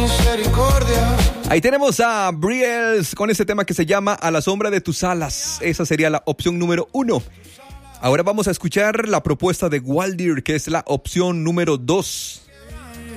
misericordia. Ahí tenemos a Briels con este tema que se llama A la sombra de tus alas. Esa sería la opción número 1. Ahora vamos a escuchar la propuesta de Waldir, que es la opción número 2.